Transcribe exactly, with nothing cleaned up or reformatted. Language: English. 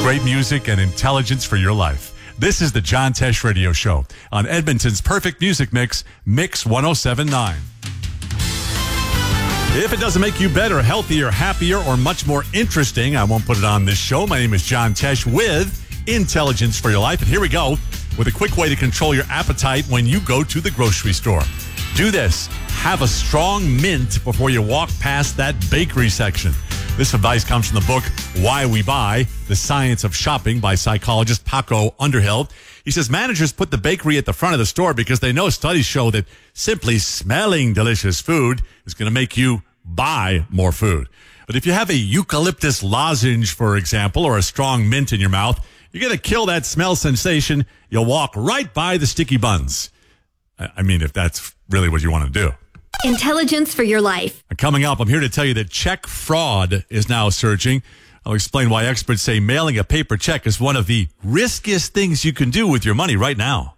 great music and intelligence for your life. This is the John Tesh Radio Show on Edmonton's perfect music mix, Mix one oh seven point nine. If it doesn't make you better, healthier, happier, or much more interesting, I won't put it on this show. My name is John Tesh with Intelligence for Your Life. And here we go with a quick way to control your appetite when you go to the grocery store. Do this. Have a strong mint before you walk past that bakery section. This advice comes from the book, Why We Buy, The Science of Shopping by psychologist Paco Underhill. He says managers put the bakery at the front of the store because they know studies show that simply smelling delicious food is going to make you buy more food. But if you have a eucalyptus lozenge, for example, or a strong mint in your mouth, you're going to kill that smell sensation. You'll walk right by the sticky buns. I mean, if that's really what you want to do. Intelligence for your life. Coming up, I'm here to tell you that check fraud is now surging. I'll explain why experts say mailing a paper check is one of the riskiest things you can do with your money right now.